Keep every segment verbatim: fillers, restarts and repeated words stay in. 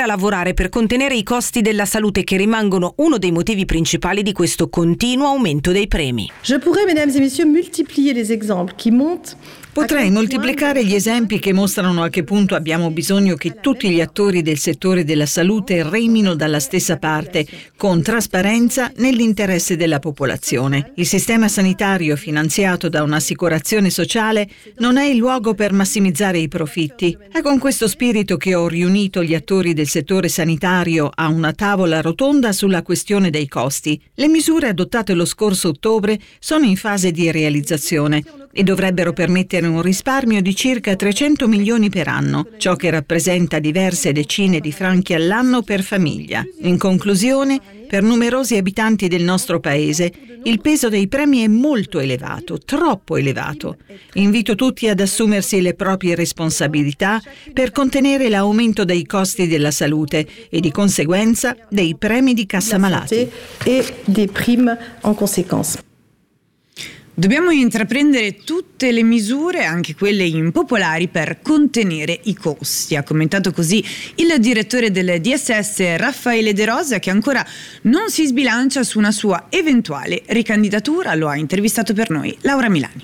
continuare a lavorare per contenere i costi della salute, che rimangono uno dei motivi principali di questo continuo aumento dei premi. Je pourrais, mesdames et messieurs, multiplier les exemples qui montrent. Potrei moltiplicare gli esempi che mostrano a che punto abbiamo bisogno che tutti gli attori del settore della salute remino dalla stessa parte, con trasparenza, nell'interesse della popolazione. Il sistema sanitario finanziato da un'assicurazione sociale non è il luogo per massimizzare i profitti. È con questo spirito che ho riunito gli attori del settore sanitario a una tavola rotonda sulla questione dei costi. Le misure adottate lo scorso ottobre sono in fase di realizzazione e dovrebbero permettere un risparmio di circa trecento milioni per anno, ciò che rappresenta diverse decine di franchi all'anno per famiglia. In conclusione, per numerosi abitanti del nostro paese, il peso dei premi è molto elevato, troppo elevato. Invito tutti ad assumersi le proprie responsabilità per contenere l'aumento dei costi della salute e di conseguenza dei premi di cassa malati. E des primes en conséquence. Dobbiamo intraprendere tutte le misure, anche quelle impopolari, per contenere i costi. Ha commentato così il direttore del D S S Raffaele De Rosa, che ancora non si sbilancia su una sua eventuale ricandidatura. Lo ha intervistato per noi Laura Milani.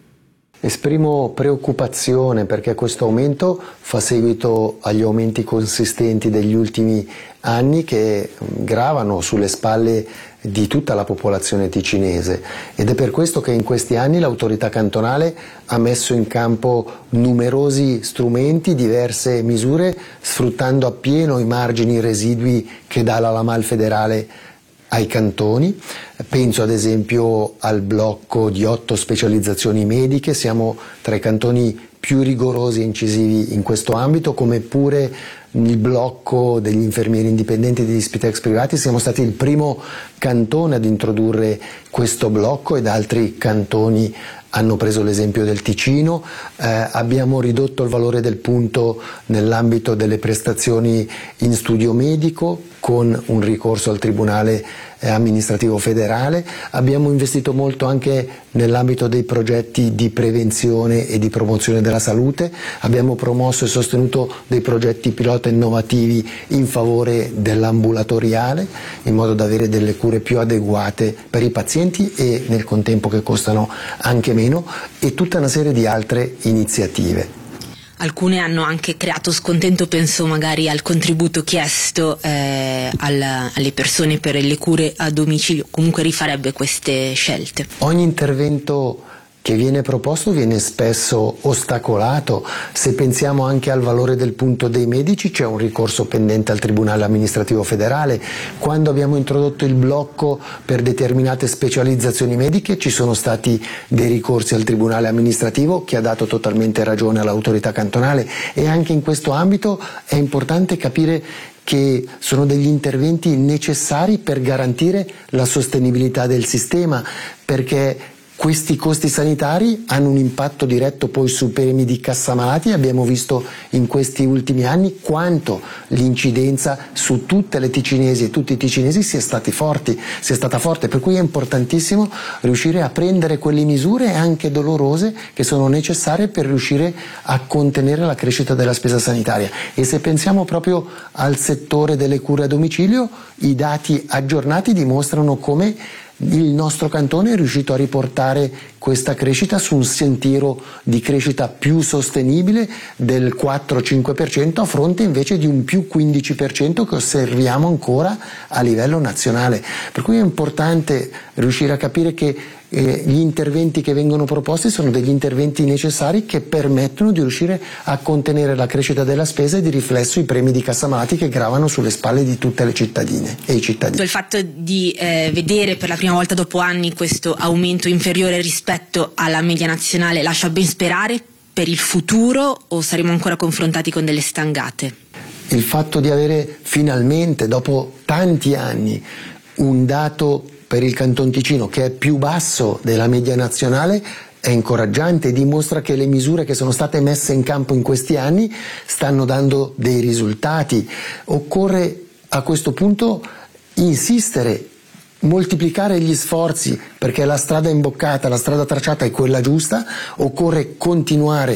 Esprimo preoccupazione perché questo aumento fa seguito agli aumenti consistenti degli ultimi anni che gravano sulle spalle di tutta la popolazione ticinese, ed è per questo che in questi anni l'autorità cantonale ha messo in campo numerosi strumenti, diverse misure, sfruttando appieno i margini residui che dà la Lamal federale ai cantoni. Penso ad esempio al blocco di otto specializzazioni mediche, siamo tra i cantoni più rigorosi e incisivi in questo ambito, come pure il blocco degli infermieri indipendenti e degli Spitex privati. Siamo stati il primo cantone ad introdurre questo blocco ed altri cantoni hanno preso l'esempio del Ticino. Eh, abbiamo ridotto il valore del punto nell'ambito delle prestazioni in studio medico con un ricorso al Tribunale eh, amministrativo federale. Abbiamo investito molto anche nell'ambito dei progetti di prevenzione e di promozione della salute. Abbiamo promosso e sostenuto dei progetti pilota innovativi in favore dell'ambulatoriale, in modo da avere delle cure più adeguate per i pazienti e nel contempo che costano anche meno, e tutta una serie di altre iniziative. Alcune hanno anche creato scontento, penso magari al contributo chiesto eh, alla, alle persone per le cure a domicilio. Comunque rifarebbe queste scelte. Ogni intervento che viene proposto viene spesso ostacolato. Se pensiamo anche al valore del punto dei medici, c'è un ricorso pendente al Tribunale amministrativo federale. Quando abbiamo introdotto il blocco per determinate specializzazioni mediche, ci sono stati dei ricorsi al Tribunale amministrativo che ha dato totalmente ragione all'autorità cantonale, e anche in questo ambito è importante capire che sono degli interventi necessari per garantire la sostenibilità del sistema, perché questi costi sanitari hanno un impatto diretto poi sui premi di cassa malati. Abbiamo visto in questi ultimi anni quanto l'incidenza su tutte le ticinesi e tutti i ticinesi sia stati forti, sia stata forte, per cui è importantissimo riuscire a prendere quelle misure anche dolorose che sono necessarie per riuscire a contenere la crescita della spesa sanitaria. E se pensiamo proprio al settore delle cure a domicilio, i dati aggiornati dimostrano come il nostro cantone è riuscito a riportare questa crescita su un sentiero di crescita più sostenibile del quattro cinque per cento, a fronte invece di un più quindici per cento che osserviamo ancora a livello nazionale. Per cui è importante riuscire a capire che eh, gli interventi che vengono proposti sono degli interventi necessari che permettono di riuscire a contenere la crescita della spesa e di riflesso i premi di cassa malati che gravano sulle spalle di tutte le cittadine e i cittadini. Il fatto di eh, vedere per la prima volta dopo anni questo aumento inferiore rispetto alla media nazionale lascia ben sperare per il futuro, o saremo ancora confrontati con delle stangate? Il fatto di avere finalmente, dopo tanti anni, un dato per il Canton Ticino che è più basso della media nazionale è incoraggiante e dimostra che le misure che sono state messe in campo in questi anni stanno dando dei risultati. Occorre a questo punto insistere, moltiplicare gli sforzi, perché la strada imboccata, la strada tracciata è quella giusta. Occorre continuare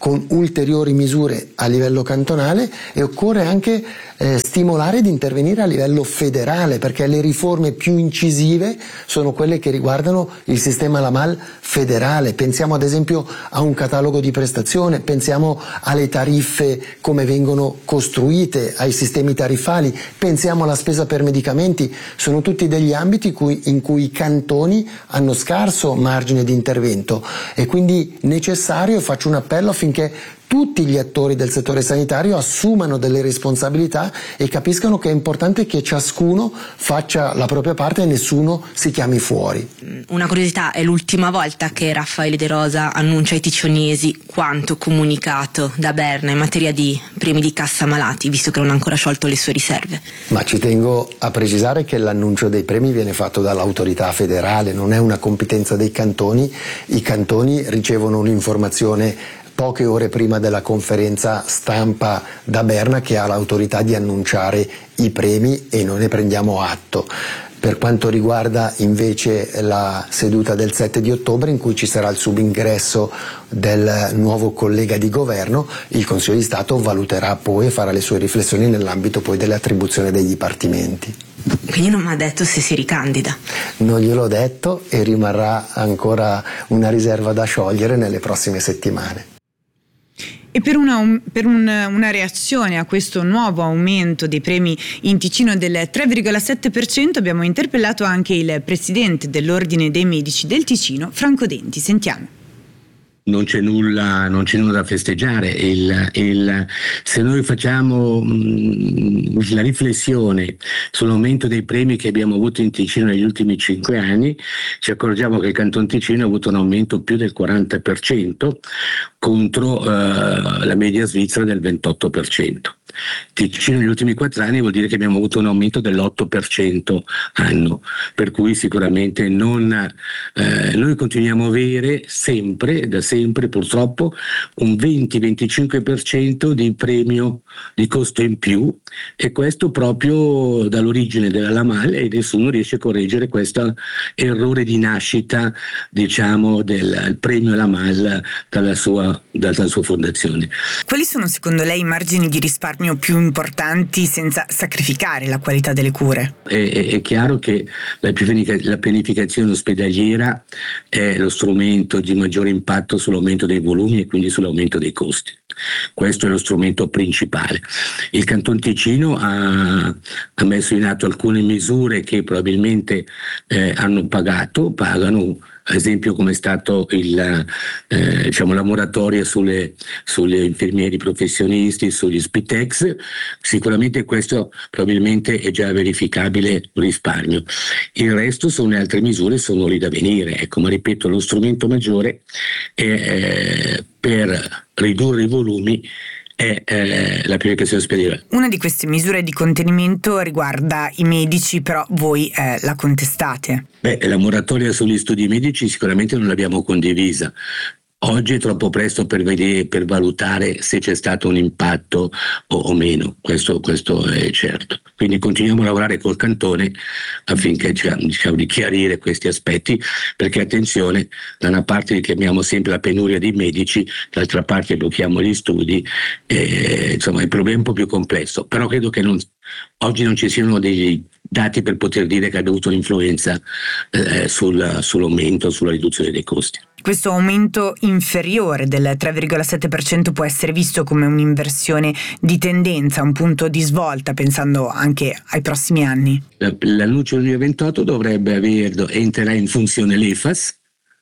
con ulteriori misure a livello cantonale, e occorre anche eh, stimolare ed intervenire a livello federale, perché le riforme più incisive sono quelle che riguardano il sistema L A M A L federale. Pensiamo ad esempio a un catalogo di prestazione, pensiamo alle tariffe come vengono costruite, ai sistemi tariffali, pensiamo alla spesa per medicamenti. Sono tutti degli ambiti cui, in cui i cantoni hanno scarso margine di intervento, e quindi necessario, faccio un appello affinché tutti gli attori del settore sanitario assumano delle responsabilità e capiscano che è importante che ciascuno faccia la propria parte e nessuno si chiami fuori. Una curiosità: è l'ultima volta che Raffaele De Rosa annuncia ai ticionesi quanto comunicato da Berna in materia di premi di cassa malati, visto che non ha ancora sciolto le sue riserve? Ma ci tengo a precisare che l'annuncio dei premi viene fatto dall'autorità federale, non è una competenza dei cantoni. I cantoni ricevono un'informazione poche ore prima della conferenza stampa da Berna, che ha l'autorità di annunciare i premi, e noi ne prendiamo atto. Per quanto riguarda invece la seduta del sette di ottobre, in cui ci sarà il subingresso del nuovo collega di governo, il Consiglio di Stato valuterà poi e farà le sue riflessioni nell'ambito poi delle attribuzioni dei dipartimenti. Quindi non mi ha detto se si ricandida? Non gliel'ho detto, e rimarrà ancora una riserva da sciogliere nelle prossime settimane. E per, una, per un, una reazione a questo nuovo aumento dei premi in Ticino del tre virgola sette per cento abbiamo interpellato anche il presidente dell'Ordine dei Medici del Ticino, Franco Denti. Sentiamo. Non c'è nulla, non c'è nulla da festeggiare. Il, il, se noi facciamo mh, la riflessione sull'aumento dei premi che abbiamo avuto in Ticino negli ultimi cinque anni, ci accorgiamo che il Canton Ticino ha avuto un aumento più del quaranta per cento contro uh, la media svizzera del ventotto per cento. Ticino negli ultimi quattro anni vuol dire che abbiamo avuto un aumento dell'otto per cento anno, per cui sicuramente non eh, noi continuiamo a avere sempre, da sempre purtroppo, un venti venticinque per cento di premio di costo in più, e questo proprio dall'origine della L A M A L, e nessuno riesce a correggere questo errore di nascita, diciamo, del premio L A M A L dalla sua, dalla sua fondazione. Quali sono secondo lei i margini di risparmio più importanti senza sacrificare la qualità delle cure? È, è, è chiaro che la, la pianificazione ospedaliera è lo strumento di maggiore impatto sull'aumento dei volumi e quindi sull'aumento dei costi. Questo è lo strumento principale. Il Canton Ticino ha, ha messo in atto alcune misure che probabilmente eh, hanno pagato, pagano, ad esempio come è stato il, eh, diciamo, la moratoria sulle, sulle infermieri professionisti, sugli Spitex. Sicuramente questo probabilmente è già verificabile risparmio. Il resto sono altre misure, sono lì da venire. Ecco, ma ripeto, lo strumento maggiore è, eh, per ridurre i volumi è eh, la pianificazione ospedaliera. Una di queste misure di contenimento riguarda i medici, però voi eh, la contestate. Beh, la moratoria sugli studi medici sicuramente non l'abbiamo condivisa. Oggi è troppo presto per vedere, per valutare se c'è stato un impatto o, o meno, questo, questo è certo. Quindi continuiamo a lavorare col cantone affinché diciamo, di chiarire questi aspetti, perché attenzione, da una parte richiamiamo sempre la penuria di medici, dall'altra parte blocchiamo gli studi, e, insomma il problema è un po' più complesso, però credo che non, oggi non ci siano dei dati per poter dire che ha avuto un'influenza eh, sul, sull'aumento, sulla riduzione dei costi. Questo aumento inferiore del tre virgola sette per cento può essere visto come un'inversione di tendenza, un punto di svolta, pensando anche ai prossimi anni. L'annuncio del duemilaventotto dovrebbe aver, entrerà in funzione l'E F A S,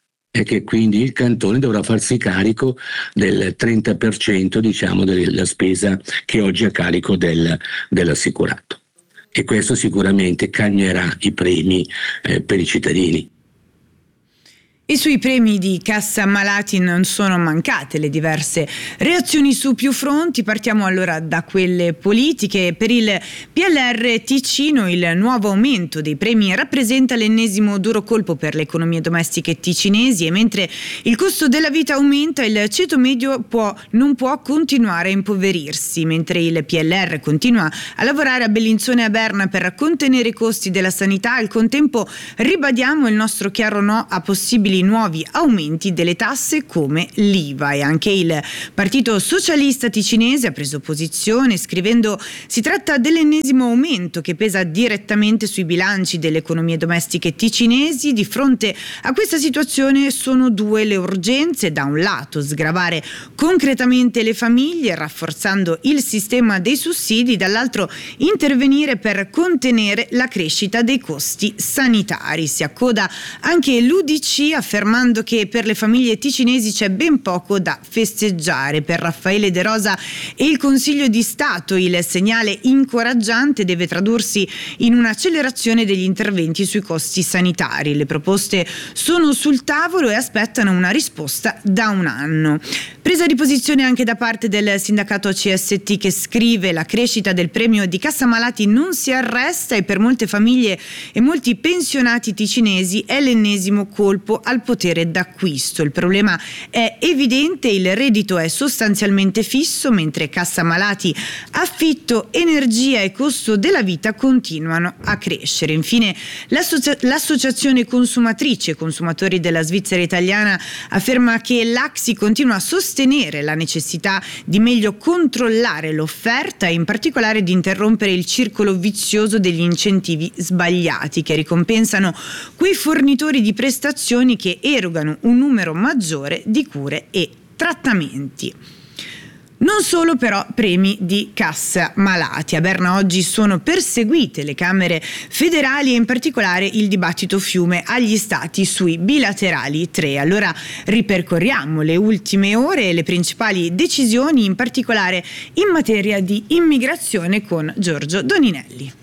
e che quindi il cantone dovrà farsi carico del trenta per cento, diciamo, della spesa che oggi è a carico del, dell'assicurato. E questo sicuramente cagnerà i premi eh, per i cittadini. E sui premi di cassa malati non sono mancate le diverse reazioni su più fronti. Partiamo allora da quelle politiche. Per il P L R Ticino il nuovo aumento dei premi rappresenta l'ennesimo duro colpo per le economie domestiche ticinesi, e mentre il costo della vita aumenta, il ceto medio può, non può continuare a impoverirsi. Mentre il P L R continua a lavorare a Bellinzone e a Berna per contenere i costi della sanità, al contempo ribadiamo il nostro chiaro no a possibili possibili nuovi aumenti delle tasse come l'I V A. E anche il Partito Socialista Ticinese ha preso posizione scrivendo: si tratta dell'ennesimo aumento che pesa direttamente sui bilanci delle economie domestiche ticinesi. Di fronte a questa situazione sono due le urgenze: da un lato sgravare concretamente le famiglie rafforzando il sistema dei sussidi, dall'altro intervenire per contenere la crescita dei costi sanitari. Si accoda anche l'U D C affermando che per le famiglie ticinesi c'è ben poco da festeggiare. Per Raffaele De Rosa e il Consiglio di Stato il segnale incoraggiante deve tradursi in un'accelerazione degli interventi sui costi sanitari. Le proposte sono sul tavolo e aspettano una risposta da un anno. Presa di posizione anche da parte del sindacato C S T, che scrive: la crescita del premio di cassa malati non si arresta e per molte famiglie e molti pensionati ticinesi è l'ennesimo colpo al potere d'acquisto. Il problema è evidente: il reddito è sostanzialmente fisso, mentre cassa malati, affitto, energia e costo della vita continuano a crescere. Infine, l'associa- l'associazione consumatrici e consumatori della Svizzera italiana afferma che l'A C S I continua a sostenere la necessità di meglio controllare l'offerta e in particolare di interrompere il circolo vizioso degli incentivi sbagliati che ricompensano quei fornitori di prestazioni che erogano un numero maggiore di cure e trattamenti. Non solo però premi di cassa malati. A Berna oggi sono perseguite le Camere federali e in particolare il dibattito fiume agli stati sui bilaterali tre. Allora ripercorriamo le ultime ore e le principali decisioni, in particolare in materia di immigrazione, con Giorgio Doninelli.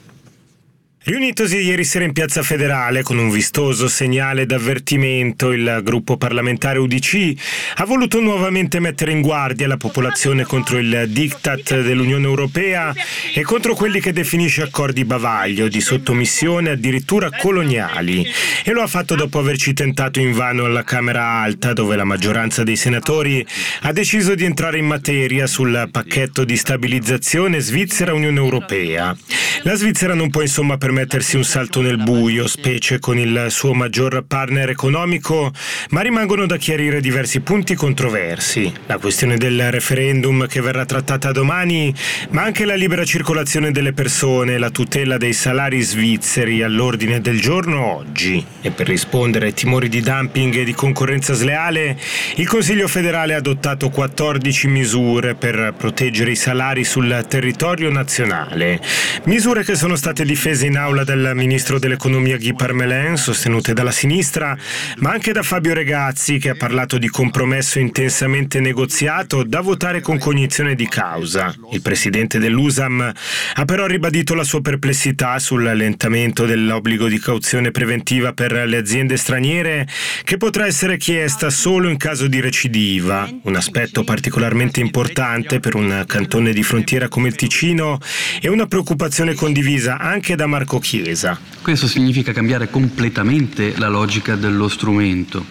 Riunitosi ieri sera in Piazza Federale con un vistoso segnale d'avvertimento, il gruppo parlamentare U D C ha voluto nuovamente mettere in guardia la popolazione contro il diktat dell'Unione Europea e contro quelli che definisce accordi bavaglio, di sottomissione, addirittura coloniali. E lo ha fatto dopo averci tentato invano alla Camera Alta, dove la maggioranza dei senatori ha deciso di entrare in materia sul pacchetto di stabilizzazione Svizzera-Unione Europea. La Svizzera non può insomma permettersi un salto nel buio, specie con il suo maggior partner economico, ma rimangono da chiarire diversi punti controversi. La questione del referendum che verrà trattata domani, ma anche la libera circolazione delle persone e la tutela dei salari svizzeri all'ordine del giorno oggi. E per rispondere ai timori di dumping e di concorrenza sleale, il Consiglio federale ha adottato quattordici misure per proteggere i salari sul territorio nazionale. Misure che sono state difese in aula dal ministro dell'economia Guy Parmelin, sostenute dalla sinistra, ma anche da Fabio Regazzi, che ha parlato di compromesso intensamente negoziato da votare con cognizione di causa. Il presidente dell'U S A M ha però ribadito la sua perplessità sull'allentamento dell'obbligo di cauzione preventiva per le aziende straniere, che potrà essere chiesta solo in caso di recidiva, un aspetto particolarmente importante per un cantone di frontiera come il Ticino e una preoccupazione condivisa anche da Marco Chiesa. Questo significa cambiare completamente la logica dello strumento.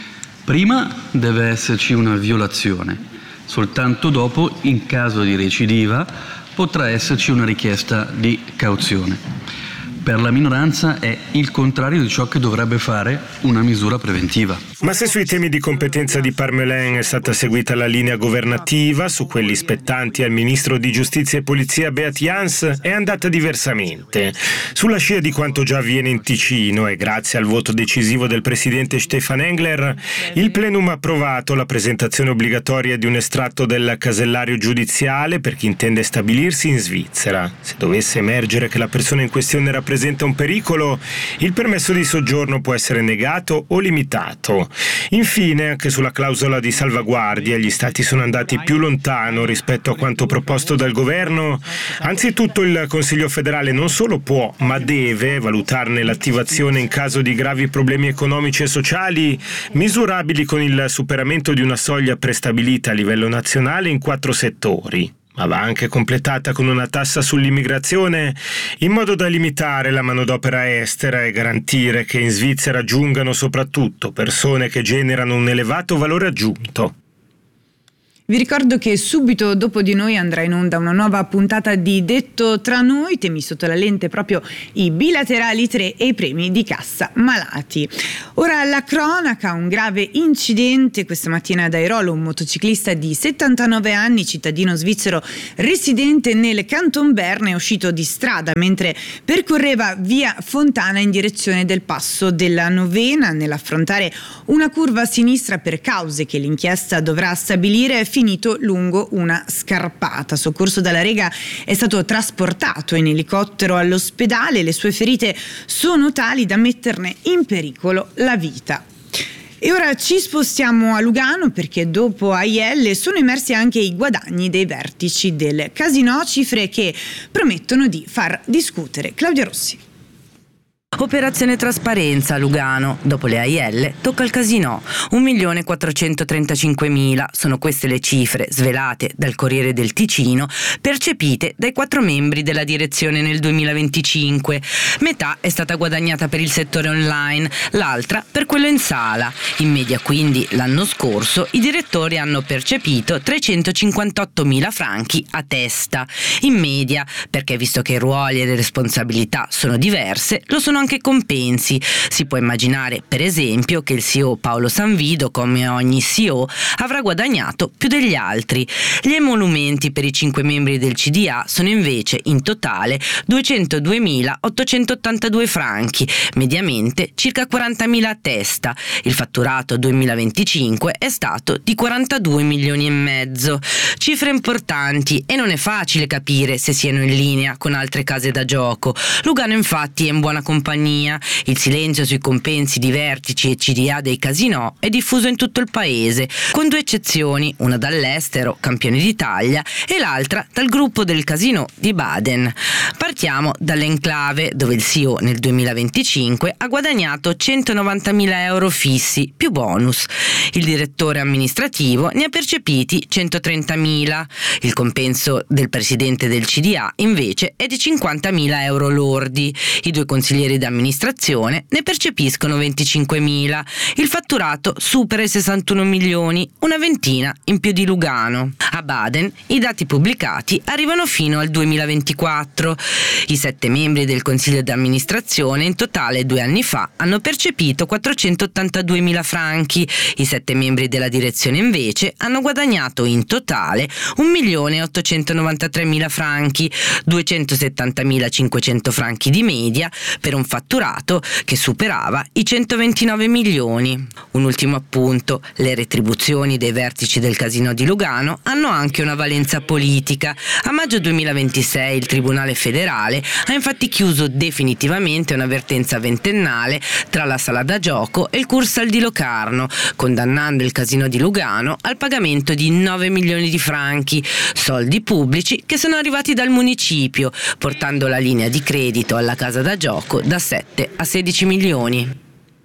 Prima deve esserci una violazione, soltanto dopo, in caso di recidiva, potrà esserci una richiesta di cauzione. Per la minoranza è il contrario di ciò che dovrebbe fare una misura preventiva. Ma se sui temi di competenza di Parmelin è stata seguita la linea governativa, su quelli spettanti al ministro di Giustizia e Polizia Beat Jans è andata diversamente. Sulla scia di quanto già avviene in Ticino e grazie al voto decisivo del presidente Stefan Engler, il plenum ha approvato la presentazione obbligatoria di un estratto del casellario giudiziale per chi intende stabilirsi in Svizzera. Se dovesse emergere che la persona in questione rappresenta presenta un pericolo, il permesso di soggiorno può essere negato o limitato. Infine, anche sulla clausola di salvaguardia, gli Stati sono andati più lontano rispetto a quanto proposto dal governo. Anzitutto il Consiglio federale non solo può, ma deve valutarne l'attivazione in caso di gravi problemi economici e sociali, misurabili con il superamento di una soglia prestabilita a livello nazionale in quattro settori. Ma va anche completata con una tassa sull'immigrazione in modo da limitare la manodopera estera e garantire che in Svizzera giungano soprattutto persone che generano un elevato valore aggiunto. Vi ricordo che subito dopo di noi andrà in onda una nuova puntata di Detto tra noi, temi sotto la lente proprio i bilaterali tre e i premi di cassa malati. Ora la cronaca, un grave incidente questa mattina ad Airolo, un motociclista di settantanove anni, cittadino svizzero residente nel Canton Berne, è uscito di strada mentre percorreva via Fontana in direzione del passo della Novena. Nell'affrontare una curva a sinistra per cause che l'inchiesta dovrà stabilire, finito lungo una scarpata. Soccorso dalla Rega, è stato trasportato in elicottero all'ospedale. Le sue ferite sono tali da metterne in pericolo la vita. E ora ci spostiamo a Lugano perché dopo A I L sono emersi anche i guadagni dei vertici del Casinò, cifre che promettono di far discutere. Claudia Rossi. Operazione trasparenza a Lugano. Dopo le A I L tocca il Casinò. un milione quattrocentotrentacinquemila sono queste le cifre svelate dal Corriere del Ticino, percepite dai quattro membri della direzione nel duemilaventicinque. Metà è stata guadagnata per il settore online, l'altra per quello in sala. In media quindi l'anno scorso i direttori hanno percepito trecentocinquantottomila franchi a testa. In media, perché visto che i ruoli e le responsabilità sono diverse, lo sono anche compensi. Si può immaginare per esempio che il C E O Paolo Sanvido, come ogni C E O, avrà guadagnato più degli altri. Gli emolumenti per i cinque membri del C D A sono invece in totale duecentoduemilaottocentottantadue franchi, mediamente circa quarantamila a testa. Il fatturato duemilaventicinque è stato di quarantadue milioni e mezzo. Cifre importanti e non è facile capire se siano in linea con altre case da gioco. Lugano infatti è in buona compagnia. Il silenzio sui compensi di vertici e C D A dei Casinò è diffuso in tutto il paese, con due eccezioni, una dall'estero, campione d'Italia, e l'altra dal gruppo del Casinò di Baden. Partiamo dall'Enclave, dove il C E O nel duemilaventicinque ha guadagnato centonovantamila euro fissi più bonus. Il direttore amministrativo ne ha percepiti centotrentamila. Il compenso del presidente del C D A invece è di cinquantamila euro lordi. I due consiglieri d'amministrazione ne percepiscono venticinquemila. Il fatturato supera i sessantuno milioni, una ventina in più di Lugano. A Baden i dati pubblicati arrivano fino al duemilaventiquattro. I sette membri del consiglio d'amministrazione in totale due anni fa hanno percepito quattrocentottantaduemila franchi. I sette membri della direzione invece hanno guadagnato in totale un milione ottocentonovantatremila franchi, duecentosettantamilacinquecento franchi di media, per un fatturato che superava i centoventinove milioni. Un ultimo appunto: le retribuzioni dei vertici del Casinò di Lugano hanno anche una valenza politica. A maggio duemilaventisei il Tribunale federale ha infatti chiuso definitivamente un'avvertenza ventennale tra la sala da gioco e il Cursal di Locarno, condannando il Casinò di Lugano al pagamento di nove milioni di franchi, soldi pubblici che sono arrivati dal municipio, portando la linea di credito alla casa da gioco da sette a sedici milioni.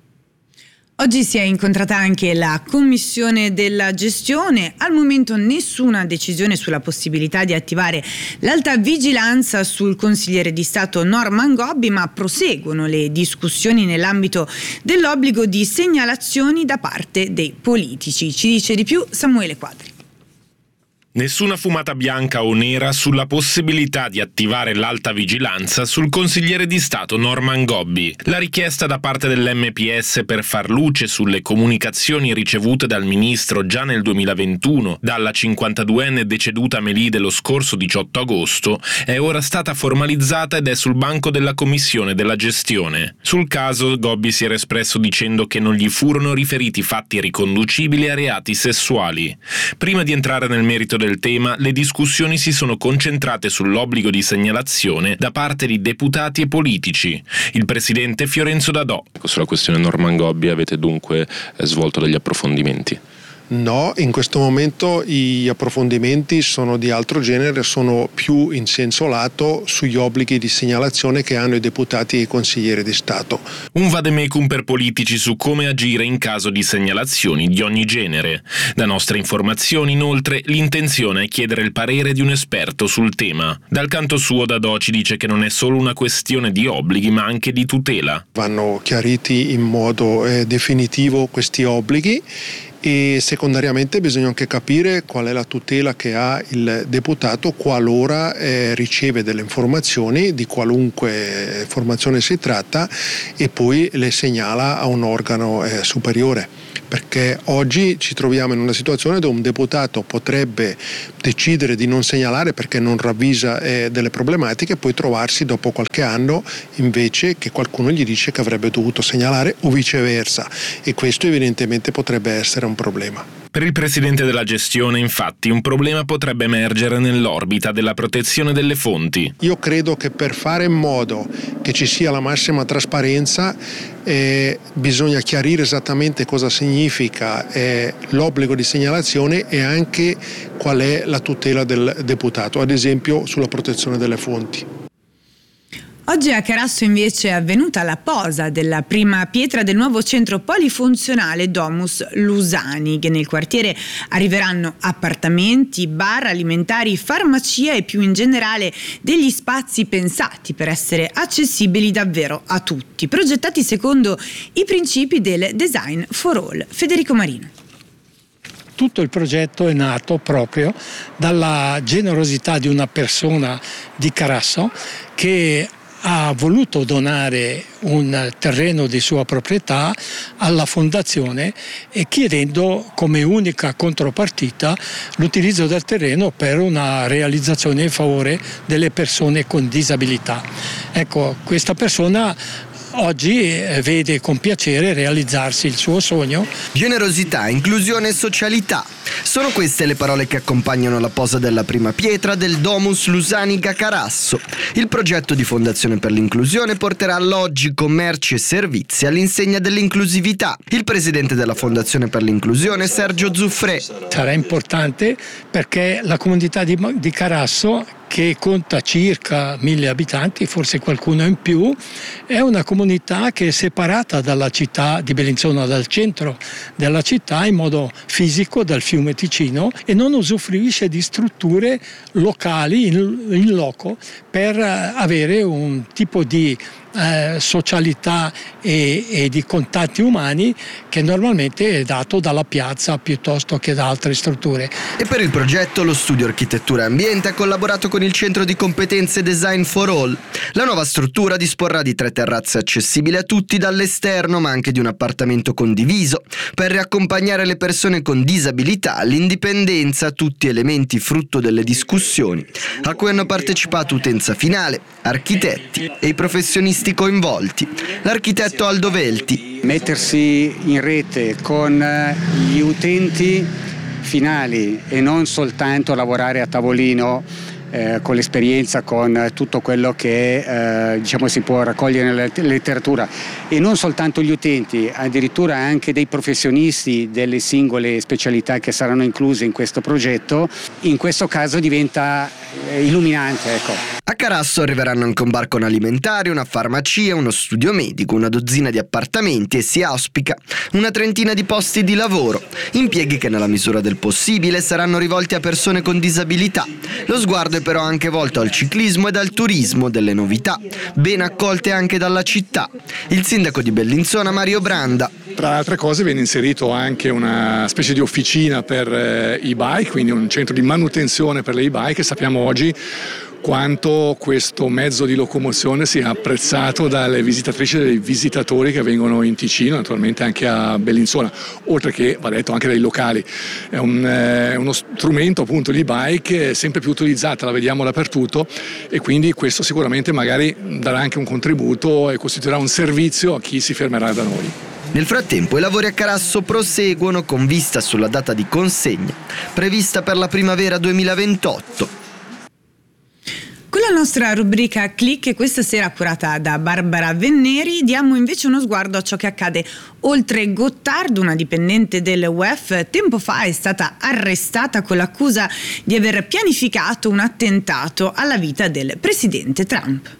Oggi si è incontrata anche la Commissione della gestione. Al momento nessuna decisione sulla possibilità di attivare l'alta vigilanza sul consigliere di Stato Norman Gobbi, ma proseguono le discussioni nell'ambito dell'obbligo di segnalazioni da parte dei politici. Ci dice di più Samuele Quadri. Nessuna fumata bianca o nera sulla possibilità di attivare l'alta vigilanza sul consigliere di Stato Norman Gobbi. La richiesta da parte dell'M P S per far luce sulle comunicazioni ricevute dal ministro già nel duemilaventuno dalla cinquantaduenne deceduta Melide lo scorso diciotto agosto è ora stata formalizzata ed è sul banco della Commissione della gestione. Sul caso Gobbi si era espresso dicendo che non gli furono riferiti fatti riconducibili a reati sessuali. Prima di entrare nel merito del tema, le discussioni si sono concentrate sull'obbligo di segnalazione da parte di deputati e politici. Il presidente Fiorenzo Dadò. Sulla questione Norman Gobbi avete dunque svolto degli approfondimenti? No, in questo momento gli approfondimenti sono di altro genere, sono più in senso lato sugli obblighi di segnalazione che hanno i deputati e i consiglieri di Stato. Un vademecum per politici su come agire in caso di segnalazioni di ogni genere. Da nostre informazioni, inoltre, l'intenzione è chiedere il parere di un esperto sul tema. Dal canto suo Dadò ci dice che non è solo una questione di obblighi, ma anche di tutela. Vanno chiariti in modo eh, definitivo questi obblighi e secondariamente bisogna anche capire qual è la tutela che ha il deputato qualora eh, riceve delle informazioni, di qualunque informazione si tratta, e poi le segnala a un organo eh, superiore. Perché oggi ci troviamo in una situazione dove un deputato potrebbe decidere di non segnalare perché non ravvisa eh, delle problematiche e poi trovarsi dopo qualche anno invece che qualcuno gli dice che avrebbe dovuto segnalare o viceversa, e questo evidentemente potrebbe essere un problema. Per il presidente della gestione, infatti, un problema potrebbe emergere nell'orbita della protezione delle fonti. Io credo che per fare in modo che ci sia la massima trasparenza eh, bisogna chiarire esattamente cosa significa eh, l'obbligo di segnalazione e anche qual è la tutela del deputato, ad esempio sulla protezione delle fonti. Oggi a Carasso invece è avvenuta la posa della prima pietra del nuovo centro polifunzionale Domus Lusani, che nel quartiere arriveranno appartamenti, bar, alimentari, farmacia e più in generale degli spazi pensati per essere accessibili davvero a tutti, progettati secondo i principi del Design for All. Federico Marino. Tutto il progetto è nato proprio dalla generosità di una persona di Carasso che ha voluto donare un terreno di sua proprietà alla fondazione e chiedendo come unica contropartita l'utilizzo del terreno per una realizzazione in favore delle persone con disabilità. Ecco, questa persona oggi vede con piacere realizzarsi il suo sogno. Generosità, inclusione e socialità. Sono queste le parole che accompagnano la posa della prima pietra del Domus Lusani a Carasso. Il progetto di Fondazione per l'Inclusione porterà alloggi, commerci e servizi all'insegna dell'inclusività. Il presidente della Fondazione per l'Inclusione, Sergio Zuffré. Sarà importante perché la comunità di, di Carasso, che conta circa mille abitanti, forse qualcuno in più, è una comunità che è separata dalla città di Bellinzona, dal centro della città in modo fisico dal fiume Ticino, e non usufruisce di strutture locali in, in loco per avere un tipo di Eh, socialità e, e di contatti umani che normalmente è dato dalla piazza piuttosto che da altre strutture. E per il progetto lo studio Architettura e Ambiente ha collaborato con il Centro di Competenze Design for All. La nuova struttura disporrà di tre terrazze accessibili a tutti dall'esterno, ma anche di un appartamento condiviso per riaccompagnare le persone con disabilità all'indipendenza, tutti elementi frutto delle discussioni a cui hanno partecipato utenza finale, architetti e i professionisti coinvolti. L'architetto Aldo Velti. Mettersi in rete con gli utenti finali e non soltanto lavorare a tavolino eh, con l'esperienza, con tutto quello che eh, diciamo si può raccogliere nella letteratura, e non soltanto gli utenti, addirittura anche dei professionisti delle singole specialità che saranno incluse in questo progetto, in questo caso diventa eh, illuminante, ecco. A Carasso arriveranno anche un bar con alimentari, una farmacia, uno studio medico, una dozzina di appartamenti e si auspica una trentina di posti di lavoro, impieghi che nella misura del possibile saranno rivolti a persone con disabilità. Lo sguardo è però anche volto al ciclismo ed al turismo, delle novità, ben accolte anche dalla città. Il sindaco di Bellinzona, Mario Branda. Tra altre cose viene inserito anche una specie di officina per eh, i bike, quindi un centro di manutenzione per le e-bike, e sappiamo oggi quanto questo mezzo di locomozione sia apprezzato dalle visitatrici e dai visitatori che vengono in Ticino, naturalmente anche a Bellinzona, oltre che, va detto, anche dai locali. È un, eh, uno strumento, appunto, l'e-bike, sempre più utilizzata, la vediamo dappertutto, e quindi questo sicuramente magari darà anche un contributo e costituirà un servizio a chi si fermerà da noi. Nel frattempo i lavori a Carasso proseguono con vista sulla data di consegna, prevista per la primavera duemilaventotto. Con la nostra rubrica Click, questa sera curata da Barbara Venneri, diamo invece uno sguardo a ciò che accade oltre Gotthard. Una dipendente del U E F tempo fa è stata arrestata con l'accusa di aver pianificato un attentato alla vita del presidente Trump.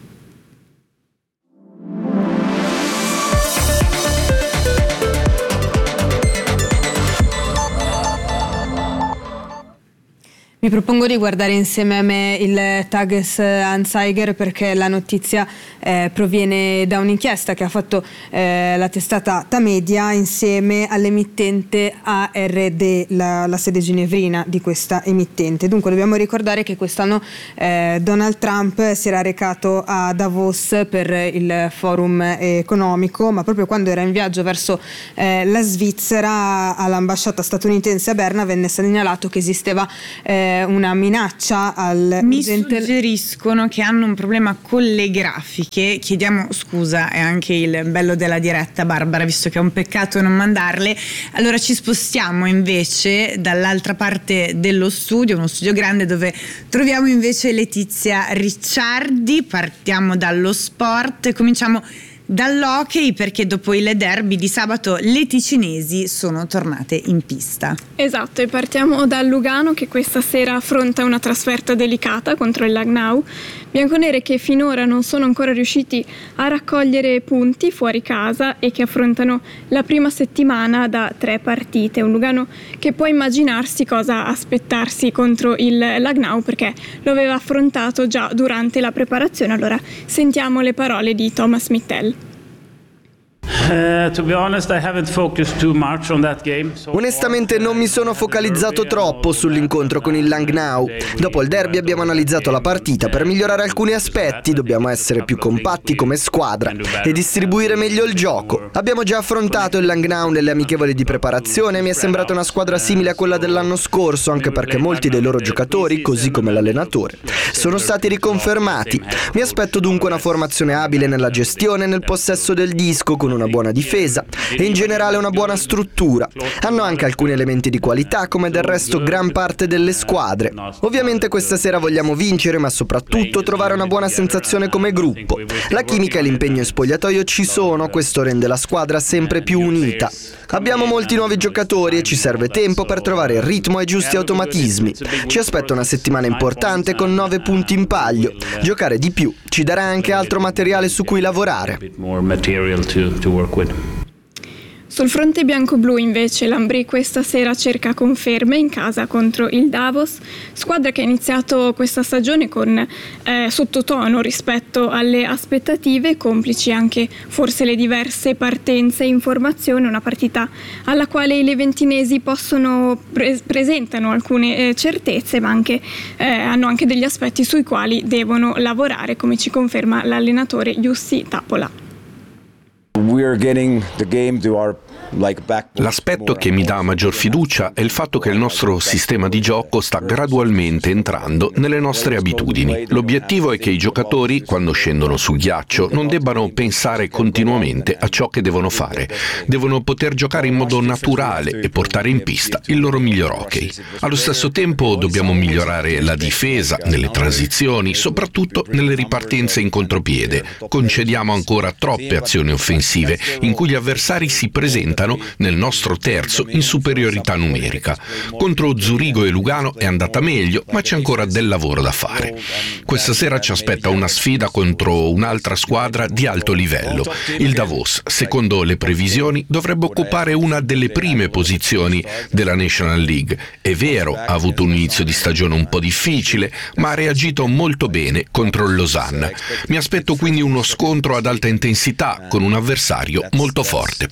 Mi propongo di guardare insieme a me il Tages Anzeiger, perché la notizia eh, proviene da un'inchiesta che ha fatto eh, la testata Tamedia insieme all'emittente A R D, la, la sede ginevrina di questa emittente. Dunque dobbiamo ricordare che quest'anno eh, Donald Trump si era recato a Davos per il forum economico, ma proprio quando era in viaggio verso eh, la Svizzera, all'ambasciata statunitense a Berna venne segnalato che esisteva eh, una minaccia al mi gente... suggeriscono che hanno un problema con le grafiche. Chiediamo scusa, è anche il bello della diretta, Barbara, visto che è un peccato non mandarle. Allora ci spostiamo invece dall'altra parte dello studio, uno studio grande dove troviamo invece Letizia Ricciardi. Partiamo dallo sport e cominciamo dall'hockey, perché dopo il derby di sabato le ticinesi sono tornate in pista. Esatto, e partiamo da Lugano, che questa sera affronta una trasferta delicata contro il Langnau. Bianconere che finora non sono ancora riusciti a raccogliere punti fuori casa e che affrontano la prima settimana da tre partite. Un Lugano che può immaginarsi cosa aspettarsi contro il Langnau, perché lo aveva affrontato già durante la preparazione. Allora sentiamo le parole di Thomas Mittel. Onestamente non mi sono focalizzato troppo sull'incontro con il Langnau. Dopo il derby abbiamo analizzato la partita. Per migliorare alcuni aspetti dobbiamo essere più compatti come squadra e distribuire meglio il gioco. Abbiamo già affrontato il Langnau nelle amichevoli di preparazione e mi è sembrata una squadra simile a quella dell'anno scorso, anche perché molti dei loro giocatori, così come l'allenatore, sono stati riconfermati. Mi aspetto dunque una formazione abile nella gestione e nel possesso del disco, con una buona difesa e in generale una buona struttura. Hanno anche alcuni elementi di qualità, come del resto gran parte delle squadre. Ovviamente questa sera vogliamo vincere, ma soprattutto trovare una buona sensazione come gruppo. La chimica e l'impegno in spogliatoio ci sono, questo rende la squadra sempre più unita. Abbiamo molti nuovi giocatori e ci serve tempo per trovare il ritmo e i giusti automatismi. Ci aspetta una settimana importante con nove punti in palio. Giocare di più ci darà anche altro materiale su cui lavorare. Sul fronte bianco-blu invece l'Ambri questa sera cerca conferme in casa contro il Davos, squadra che ha iniziato questa stagione con eh, sottotono rispetto alle aspettative, complici anche forse le diverse partenze in formazione, una partita alla quale i leventinesi possono pre- presentano alcune eh, certezze, ma anche, eh, hanno anche degli aspetti sui quali devono lavorare, come ci conferma l'allenatore Jussi Tapola. L'aspetto che mi dà maggior fiducia è il fatto che il nostro sistema di gioco sta gradualmente entrando nelle nostre abitudini. L'obiettivo è che i giocatori, quando scendono sul ghiaccio, non debbano pensare continuamente a ciò che devono fare. Devono poter giocare in modo naturale e portare in pista il loro miglior hockey. Allo stesso tempo dobbiamo migliorare la difesa nelle transizioni, soprattutto nelle ripartenze in contropiede. Concediamo ancora troppe azioni offensive in cui gli avversari si presentano nel nostro terzo in superiorità numerica. Contro Zurigo e Lugano è andata meglio, ma c'è ancora del lavoro da fare. Questa sera ci aspetta una sfida contro un'altra squadra di alto livello. Il Davos, secondo le previsioni, dovrebbe occupare una delle prime posizioni della National League. È vero, ha avuto un inizio di stagione un po' difficile, ma ha reagito molto bene contro il Lausanne. Mi aspetto quindi uno scontro ad alta intensità con un avversario molto forte.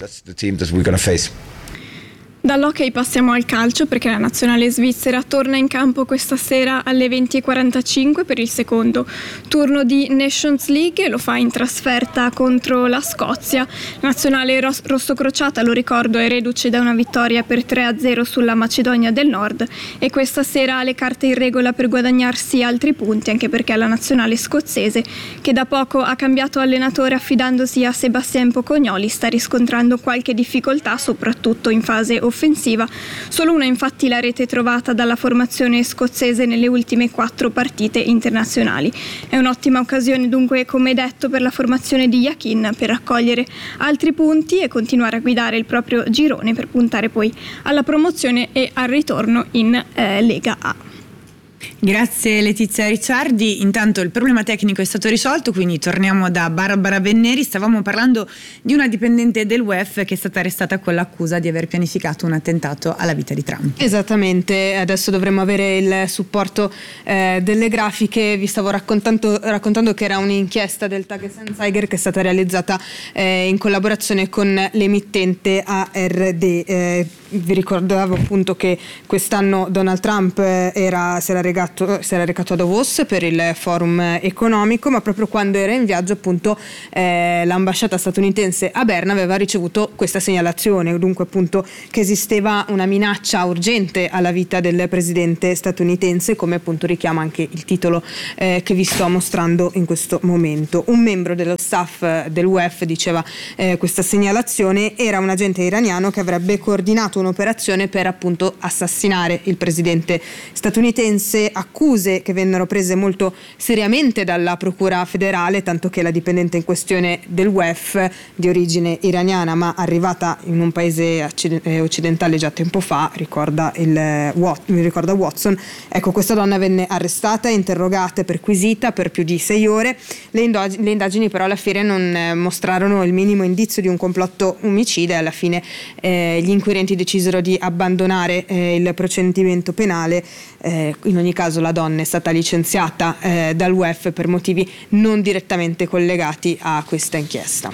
Dall'hockey passiamo al calcio, perché la nazionale svizzera torna in campo questa sera alle venti e quarantacinque per il secondo turno di Nations League e lo fa in trasferta contro la Scozia. La nazionale ros- rossocrociata, lo ricordo, è reduce da una vittoria per tre a zero sulla Macedonia del Nord e questa sera ha le carte in regola per guadagnarsi altri punti, anche perché la nazionale scozzese, che da poco ha cambiato allenatore affidandosi a Sébastien Pocognoli, sta riscontrando qualche difficoltà, soprattutto in fase offensiva. Solo una infatti la rete trovata dalla formazione scozzese nelle ultime quattro partite internazionali. È un'ottima occasione dunque, come detto, per la formazione di Yakin per raccogliere altri punti e continuare a guidare il proprio girone per puntare poi alla promozione e al ritorno in eh, Lega A. Grazie Letizia Ricciardi. Intanto il problema tecnico è stato risolto, quindi torniamo da Barbara Venneri. Stavamo parlando di una dipendente del U E F che è stata arrestata con l'accusa di aver pianificato un attentato alla vita di Trump. Esattamente, adesso dovremmo avere il supporto eh, delle grafiche. Vi stavo raccontando, raccontando che era un'inchiesta del Tages-Anzeiger che è stata realizzata eh, in collaborazione con l'emittente A R D. Eh, vi ricordavo appunto che quest'anno Donald Trump era, si era regato si era recato a Davos per il forum economico, ma proprio quando era in viaggio appunto eh, l'ambasciata statunitense a Berna aveva ricevuto questa segnalazione, dunque appunto che esisteva una minaccia urgente alla vita del presidente statunitense, come appunto richiama anche il titolo eh, che vi sto mostrando in questo momento. Un membro dello staff del U E F diceva eh, questa segnalazione era un agente iraniano che avrebbe coordinato un'operazione per appunto assassinare il presidente statunitense, accuse che vennero prese molto seriamente dalla procura federale, tanto che la dipendente in questione del U E F, di origine iraniana ma arrivata in un paese occidentale già tempo fa, ricorda, il, mi ricorda Watson, ecco, questa donna venne arrestata, interrogata e perquisita per più di sei ore. Le, indog- le indagini però alla fine non eh, mostrarono il minimo indizio di un complotto omicida e alla fine eh, gli inquirenti decisero di abbandonare eh, il procedimento penale. Eh, in ogni caso la donna è stata licenziata eh, dall'U E F per motivi non direttamente collegati a questa inchiesta.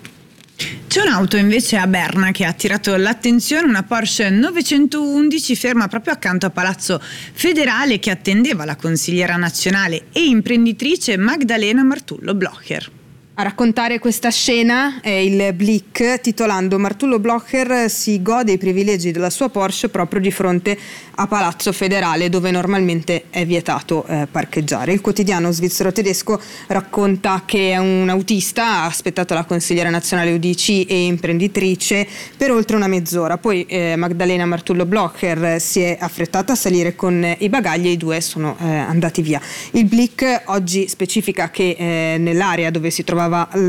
C'è un'auto invece a Berna che ha attirato l'attenzione, una Porsche novecentoundici ferma proprio accanto a Palazzo Federale che attendeva la consigliera nazionale e imprenditrice Magdalena Martullo Blocher. A raccontare questa scena è il Blick, titolando Martullo Blocher si gode i privilegi della sua Porsche proprio di fronte a Palazzo Federale, dove normalmente è vietato eh, parcheggiare. Il quotidiano svizzero tedesco racconta che un autista ha aspettato la consigliera nazionale U D C e imprenditrice per oltre una mezz'ora, poi eh, Magdalena Martullo Blocher si è affrettata a salire con i bagagli e i due sono eh, andati via. Il Blick oggi specifica che eh, nell'area dove si trovava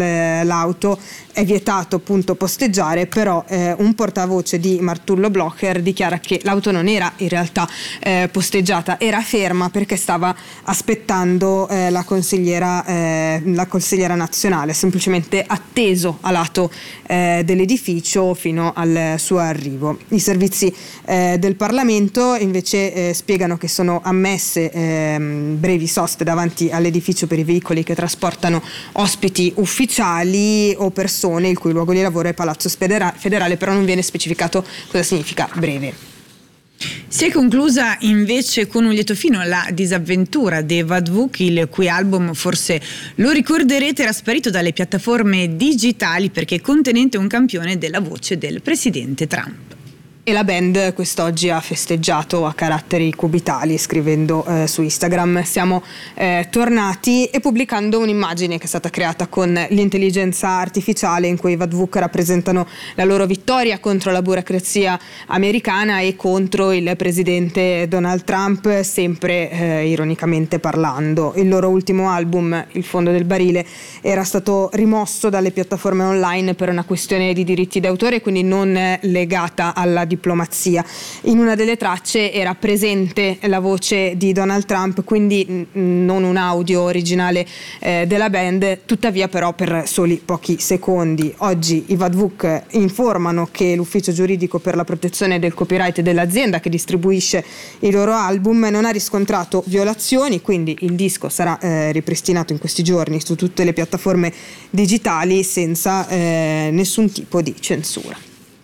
l'auto è vietato appunto posteggiare, però eh, un portavoce di Martullo Blocher dichiara che l'auto non era in realtà eh, posteggiata, era ferma perché stava aspettando eh, la consigliera eh, la consigliera nazionale, semplicemente atteso a lato eh, dell'edificio fino al suo arrivo. I servizi eh, del Parlamento invece eh, spiegano che sono ammesse eh, brevi soste davanti all'edificio per i veicoli che trasportano ospiti ufficiali o persone il cui luogo di lavoro è Palazzo Federale, però non viene specificato cosa significa breve. Si è conclusa invece con un lieto fino la disavventura di Evad Vuk, il cui album, forse lo ricorderete, era sparito dalle piattaforme digitali perché contenente un campione della voce del presidente Trump. E la band quest'oggi ha festeggiato a caratteri cubitali scrivendo eh, su Instagram siamo eh, tornati e pubblicando un'immagine che è stata creata con l'intelligenza artificiale in cui i Evad Vuk rappresentano la loro vittoria contro la burocrazia americana e contro il presidente Donald Trump, sempre eh, ironicamente parlando. Il loro ultimo album, Il fondo del barile, era stato rimosso dalle piattaforme online per una questione di diritti d'autore, quindi non legata alla diplomazia. In una delle tracce era presente la voce di Donald Trump, quindi n- non un audio originale eh, della band, tuttavia però per soli pochi secondi. Oggi i Evad Vuk informano che l'ufficio giuridico per la protezione del copyright dell'azienda che distribuisce i loro album non ha riscontrato violazioni, quindi il disco sarà eh, ripristinato in questi giorni su tutte le piattaforme digitali senza eh, nessun tipo di censura.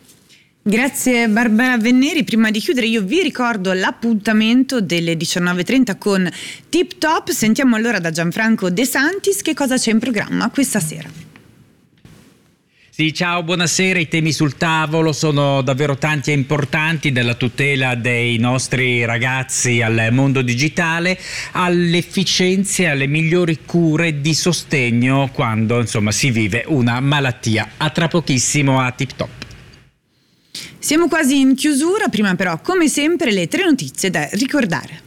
Grazie Barbara Venneri. Prima di chiudere io vi ricordo l'appuntamento delle diciannove e trenta con Tip Top. Sentiamo allora da Gianfranco De Santis che cosa c'è in programma questa sera. Sì, ciao, buonasera. I temi sul tavolo sono davvero tanti e importanti, dalla tutela dei nostri ragazzi al mondo digitale, all'efficienza e alle migliori cure di sostegno quando insomma si vive una malattia. A tra pochissimo a Tip Top. Siamo quasi in chiusura, prima però come sempre le tre notizie da ricordare.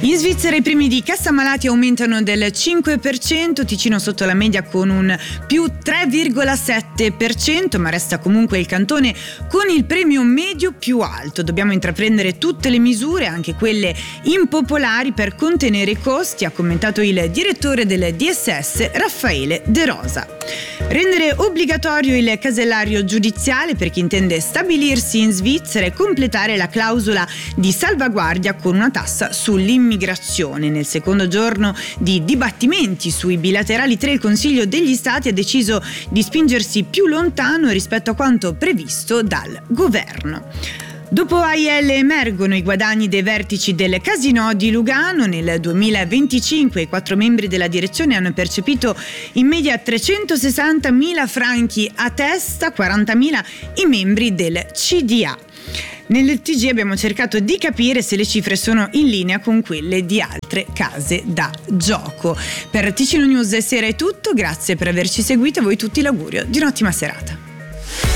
In Svizzera i premi di cassa malati aumentano del cinque per cento, Ticino sotto la media con un più tre virgola sette per cento, ma resta comunque il cantone con il premio medio più alto. Dobbiamo intraprendere tutte le misure, anche quelle impopolari, per contenere i costi, ha commentato il direttore del D S S Raffaele De Rosa. Rendere obbligatorio il casellario giudiziale per chi intende stabilirsi in Svizzera e completare la clausola di salvaguardia con una tassa sull'immigrazione. Nel secondo giorno di dibattimenti sui bilaterali tre, il Consiglio degli Stati ha deciso di spingersi più lontano rispetto a quanto previsto dal governo. Dopo A I L emergono i guadagni dei vertici del Casinò di Lugano. Nel duemilaventicinque i quattro membri della direzione hanno percepito in media trecentosessantamila franchi a testa, quarantamila i membri del C D A. Nel T G abbiamo cercato di capire se le cifre sono in linea con quelle di altre case da gioco. Per Ticino News Sera è tutto, grazie per averci seguito, a voi tutti l'augurio di un'ottima serata.